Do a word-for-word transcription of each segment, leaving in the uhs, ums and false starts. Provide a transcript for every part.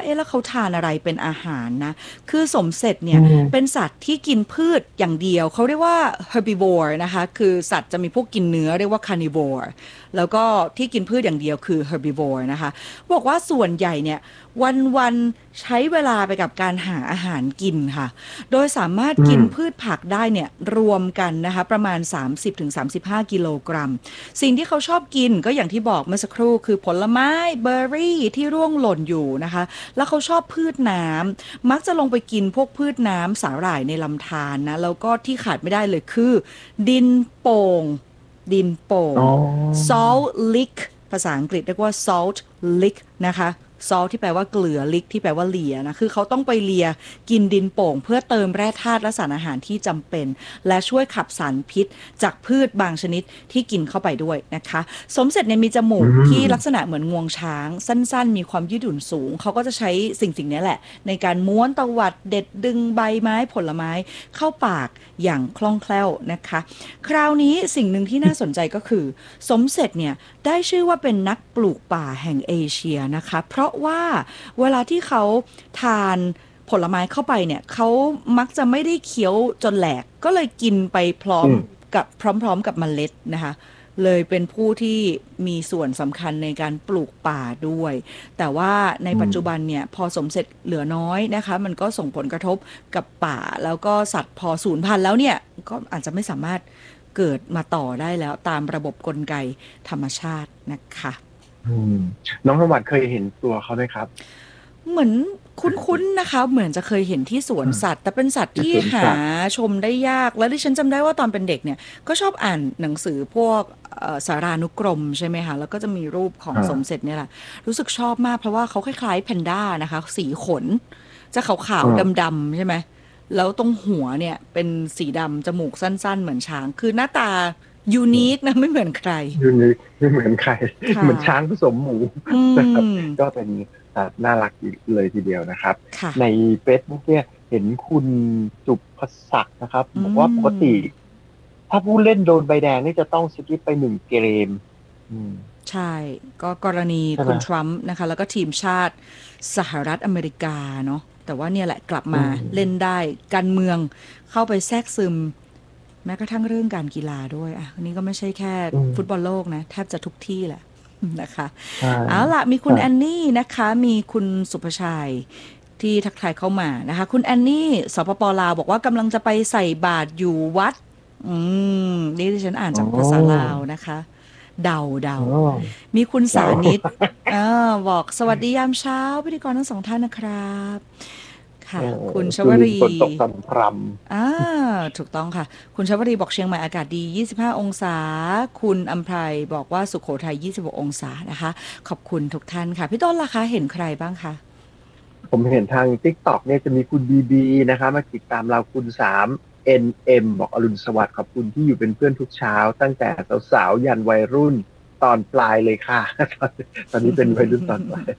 อ๊ะแล้วเขาทานอะไรเป็นอาหารนะคือสมเสร็จเนี่ยเป็นสัตว์ที่กินพืชอย่างเดียวเขาเรียกว่า herbivore นะคะคือสัตว์จะมีพวกกินเนื้อเรียกว่า carnivore แล้วก็ที่กินพืชอย่างเดียวคือ herbivore นะคะบอกว่าส่วนใหญ่เนี่ยวันๆใช้เวลาไปกับการหาอาหารกินค่ะโดยสามารถกินพืชผักได้เนี่ยรวมกันนะคะประมาณสามสิบถึงสามสิบห้ากิโลกรัมสิ่งที่เขาชอบกินก็อย่างที่บอกเมื่อสักครู่คือผลไม้เบอร์รี่ที่ร่วงหล่นอยู่นะคะแล้วเขาชอบพืชน้ำมักจะลงไปกินพวกพืชน้ำสาหร่ายในลำธารนะแล้วก็ที่ขาดไม่ได้เลยคือดินโป่งดินโป่งอ๋อ salt lick ภาษาอังกฤษเรียกว่า salt lick นะคะ salt ที่แปลว่าเกลือ lick ที่แปลว่าเลียนะคือเขาต้องไปเลียกินดินโป่งเพื่อเติมแร่ธาตุและสารอาหารที่จำเป็นและช่วยขับสารพิษจากพืชบางชนิดที่กินเข้าไปด้วยนะคะสมเสร็จเนี่ยมีจมูกที่ลักษณะเหมือนงวงช้างสั้นๆมีความยืดหยุ่นสูงเขาก็จะใช้สิ่งสิ่งนี้แหละในการม้วนตวัดเด็ดดึงใบไม้ผลไม้เข้าปากอย่างคล่องแคล่วนะคะคราวนี้สิ่งหนึ่งที่น่าสนใจก็คือสมเสร็จเนี่ยได้ชื่อว่าเป็นนักปลูกป่าแห่งเอเชียนะคะเพราะว่าเวลาที่เขาทานผลไม้เข้าไปเนี่ยเขามักจะไม่ได้เคี้ยวจนแหลกก็เลยกินไปพร้อมกับพร้อมๆกับเมล็ดนะคะเลยเป็นผู้ที่มีส่วนสำคัญในการปลูกป่าด้วยแต่ว่าในปัจจุบันเนี่ยพอสมเสร็จเหลือน้อยนะคะมันก็ส่งผลกระทบกับป่าแล้วก็สัตว์พอสูญพันธุ์แล้วเนี่ยก็อาจจะไม่สามารถเกิดมาต่อได้แล้วตามระบบกลไกธรรมชาตินะคะอืมน้องสมบัติเคยเห็นตัวเขาไหมครับเหมือนคุ้นๆนะคะเหมือนจะเคยเห็นที่สวนอ่าสัตว์แต่เป็นสัตว์ที่ที่หาสวนสัตว์ชมได้ยากและที่ฉันจำได้ว่าตอนเป็นเด็กเนี่ยก็ชอบอ่านหนังสือพวกเอ่อสารานุกรมใช่ไหมคะแล้วก็จะมีรูปของอ่สมเสร็าจเนี่ยแหละรู้สึกชอบมากเพราะว่าเขาคล้ายๆแพนด้านะคะสีขนจะขาวอ่าๆดำๆใช่ไหมแล้วตรงหัวเนี่ยเป็นสีดำจมูกสั้นๆเหมือนช้างคือหน้าตายูนิคนะไม่เหมือนใครยูนิคไม่เหมือนใคร เหค่ะมือนช้างผสมหมูอืนะครับมก็เป็นสัตว์น่ารักเลยทีเดียวนะครับค่ะใน เฟซบุ๊ก เนี่ยเห็นคุณสุภศักดิ์นะครับอืบอกว่าปกติมถ้าผู้เล่นโดนใบแดงนี่จะต้องสกิปไปหนึ่งเกมอืมใช่ก็กรณีใช่ไหมคุณทรัมป์นะคะแล้วก็ทีมชาติสหรัฐอเมริกาเนาะแต่ว่าเนี่ยแหละกลับอืมาเล่นมได้การเมืองเข้าไปแทรกซึมแม้กระทั่งเรื่องการกีฬาด้วยอ่ะอันนี้ก็ไม่ใช่แค่อืมฟุตบอลโลกนะแทบจะทุกที่แหละนะคะใช่เอาล่ะมีคุณแอนใช่นี่นะคะมีคุณสุภชัยที่ทักทายเข้ามานะคะคุณแอนนี่สปปลาวบอกว่ากำลังจะไปใส่บาตรอยู่วัดอืมนี่ที่ฉันอ่านอ๋จากภาษาลาอวนะคะเดาเดาอ๋อมีคุณเราสานิตเออบอกสวัสดียามเช้าพิธีกรทั้งสองท่านนะครับเอค่ะอคุณชวสุรินทร์รีฝนตกพรอ่าถูกต้องค่ะคุณชวรีบอกเชียงใหม่อากาศดียี่สิบห้าองศาคุณอัมไพรบอกว่าสุโขทัยยี่สิบหกองศานะคะขอบคุณทุกท่านค่ะพี่ต้นล่ะคะเห็นใครบ้างคะำผมเห็นทาง ติ๊กต็อก เนี่ยจะมีคุณบีบีนะครับมาติดตามเราคุณสาม เอ็น เอ็ม บอกอรุณสวัสดิ์ขอบคุณที่อยู่เป็นเพื่อนทุกเช้าตั้งแต่สาวๆยันวัยรุ่นตอนปลายเลยค่ะตอนตอนนี้เป็นวัยรุ่นตอนปลาย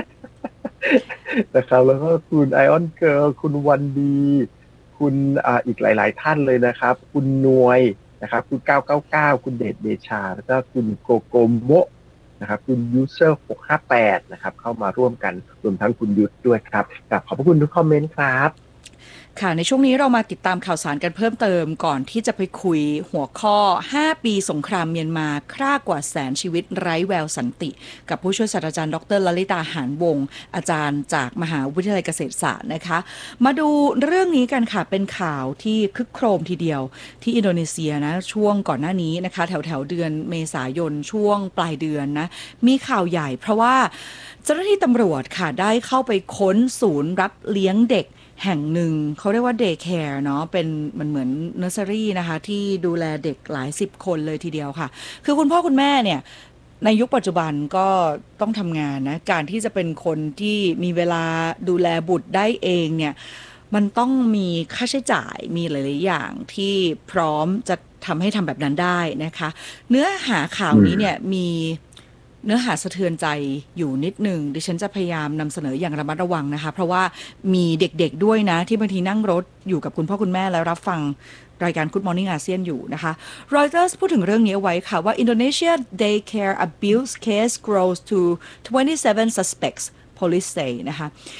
นะครับแล้วก็คุณไอออนเกิร์ลคุณวันดีคุณอ่าอีกหลายๆท่านเลยนะครับคุณนวยนะครับคุณเก้าเก้าเก้าคุณเดชเดชาแล้วก็คุณโกโกโมะนะครับคุณยูเซอร์หกห้าแปดนะครับเข้ามาร่วมกันรวมทั้งคุณยุทธด้วยครับกับขอบพระคุณทุกคอมเมนต์ครับค่ะในช่วงนี้เรามาติดตามข่าวสารกันเพิ่มเติมก่อนที่จะไปคุยหัวข้อห้าปีสงครามเมียนมาฆ่ากว่าแสนชีวิตไร้แววสันติกับผู้ช่วยศาสตราจารย์ดรลลิตาหานวงศ์อาจารย์จากมหาวิทยาลัยเกษตรศาสตร์นะคะมาดูเรื่องนี้กันค่ะเป็นข่าวที่คึกโครมทีเดียวที่อินโดนีเซียนะช่วงก่อนหน้านี้นะคะแถวแถวเดือนเมษายนช่วงปลายเดือนนะมีข่าวใหญ่เพราะว่าเจ้าหน้าที่ตำรวจค่ะได้เข้าไปค้นศูนย์รับเลี้ยงเด็กแห่งหนึ่งเขาเรียกว่าเดย์แคร์เนาะเป็นมันเหมือนเนอร์เซอรี่นะคะที่ดูแลเด็กหลายสิบคนเลยทีเดียวค่ะคือคุณพ่อคุณแม่เนี่ยในยุคปัจจุบันก็ต้องทำงานนะการที่จะเป็นคนที่มีเวลาดูแลบุตรได้เองเนี่ยมันต้องมีค่าใช้จ่ายมีหลายๆอย่างที่พร้อมจะทำให้ทำแบบนั้นได้นะคะเนื้อหาข่าวอืมนี้เนี่ยมี เนื้อหาสะเทือนใจอยู่นิดหนึ่งดิฉันจะพยายามนำเสนออย่างระมัดระวังนะคะเพราะว่ามีเด็กๆด้วยนะที่บางทีนั่งรถอยู่กับคุณพ่อคุณแม่แล้วรับฟังรายการ Good Morning อาเซียนอยู่นะคะ Reuters พูดถึงเรื่องนี้เอาไว้ค่ะว่า Indonesia daycare abuse case grows to twenty-seven suspects police say นะคะ